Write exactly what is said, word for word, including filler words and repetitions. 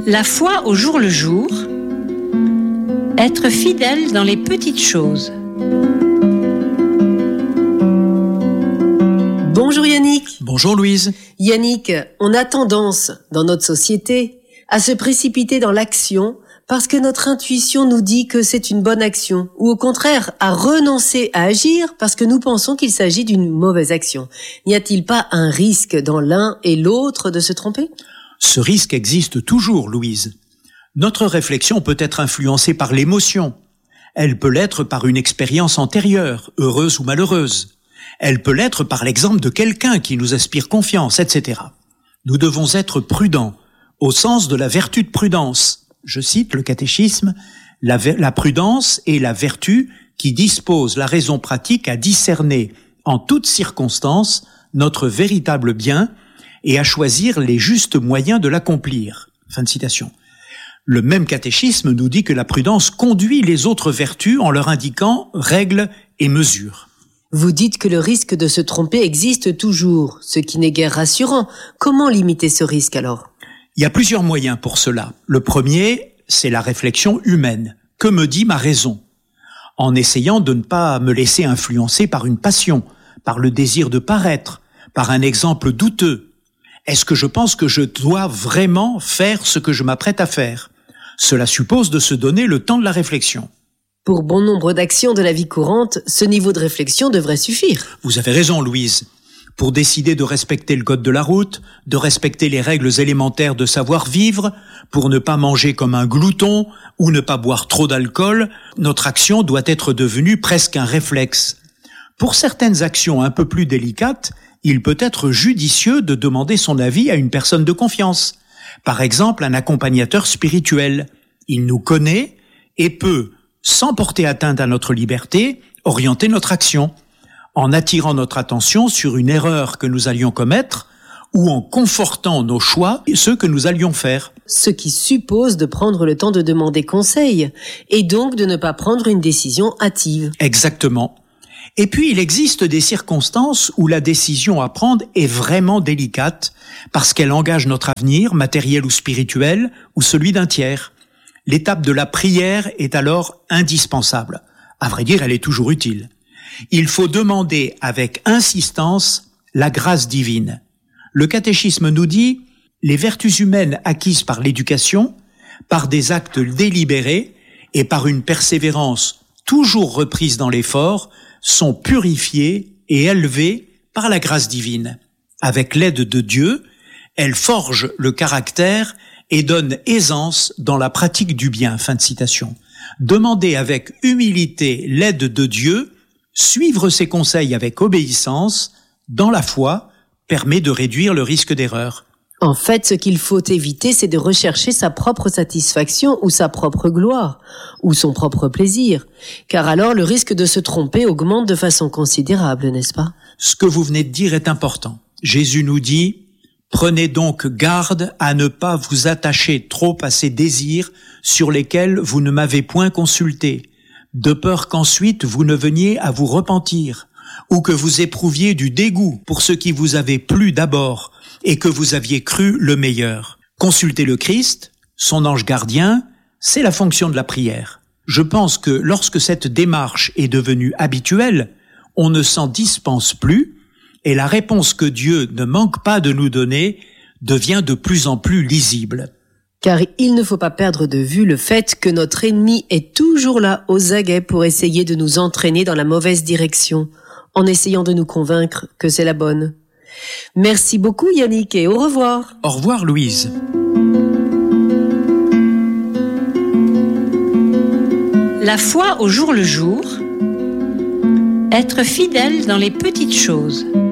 La foi au jour le jour, être fidèle dans les petites choses. Bonjour Yannick. Bonjour Louise. Yannick, on a tendance, dans notre société, à se précipiter dans l'action parce que notre intuition nous dit que c'est une bonne action, ou au contraire, à renoncer à agir parce que nous pensons qu'il s'agit d'une mauvaise action. N'y a-t-il pas un risque dans l'un et l'autre de se tromper ? Ce risque existe toujours, Louise. Notre réflexion peut être influencée par l'émotion. Elle peut l'être par une expérience antérieure, heureuse ou malheureuse. Elle peut l'être par l'exemple de quelqu'un qui nous inspire confiance, et cetera. Nous devons être prudents, au sens de la vertu de prudence. Je cite le catéchisme, la, la prudence est la vertu qui dispose la raison pratique à discerner en toutes circonstances notre véritable bien et à choisir les justes moyens de l'accomplir. Fin de citation. Le même catéchisme nous dit que la prudence conduit les autres vertus en leur indiquant règles et mesures. Vous dites que le risque de se tromper existe toujours, ce qui n'est guère rassurant. Comment limiter ce risque alors ? Il y a plusieurs moyens pour cela. Le premier, c'est la réflexion humaine. Que me dit ma raison ? En essayant de ne pas me laisser influencer par une passion, par le désir de paraître, par un exemple douteux. Est-ce que je pense que je dois vraiment faire ce que je m'apprête à faire ? Cela suppose de se donner le temps de la réflexion. Pour bon nombre d'actions de la vie courante, ce niveau de réflexion devrait suffire. Vous avez raison, Louise. Pour décider de respecter le code de la route, de respecter les règles élémentaires de savoir-vivre, pour ne pas manger comme un glouton ou ne pas boire trop d'alcool, notre action doit être devenue presque un réflexe. Pour certaines actions un peu plus délicates, il peut être judicieux de demander son avis à une personne de confiance. Par exemple, un accompagnateur spirituel. Il nous connaît et peut, sans porter atteinte à notre liberté, orienter notre action, en attirant notre attention sur une erreur que nous allions commettre ou en confortant nos choix et ceux que nous allions faire. Ce qui suppose de prendre le temps de demander conseil et donc de ne pas prendre une décision hâtive. Exactement. Et puis, il existe des circonstances où la décision à prendre est vraiment délicate parce qu'elle engage notre avenir, matériel ou spirituel, ou celui d'un tiers. L'étape de la prière est alors indispensable. À vrai dire, elle est toujours utile. Il faut demander avec insistance la grâce divine. Le catéchisme nous dit « Les vertus humaines acquises par l'éducation, par des actes délibérés et par une persévérance toujours reprise dans l'effort, sont purifiées et élevées par la grâce divine. Avec l'aide de Dieu, elles forgent le caractère et donnent aisance dans la pratique du bien. » Fin de citation. Demander avec humilité l'aide de Dieu, suivre ses conseils avec obéissance, dans la foi, permet de réduire le risque d'erreur. En fait, ce qu'il faut éviter, c'est de rechercher sa propre satisfaction ou sa propre gloire, ou son propre plaisir, car alors le risque de se tromper augmente de façon considérable, n'est-ce pas ? Ce que vous venez de dire est important. Jésus nous dit « Prenez donc garde à ne pas vous attacher trop à ces désirs sur lesquels vous ne m'avez point consulté, de peur qu'ensuite vous ne veniez à vous repentir, ou que vous éprouviez du dégoût pour ce qui vous avait plu d'abord, et que vous aviez cru le meilleur. » Consulter le Christ, son ange gardien, c'est la fonction de la prière. Je pense que lorsque cette démarche est devenue habituelle, on ne s'en dispense plus, et la réponse que Dieu ne manque pas de nous donner devient de plus en plus lisible. Car il ne faut pas perdre de vue le fait que notre ennemi est toujours là aux aguets pour essayer de nous entraîner dans la mauvaise direction, en essayant de nous convaincre que c'est la bonne. Merci beaucoup Yannick et au revoir. Au revoir Louise. La foi au jour le jour, être fidèle dans les petites choses.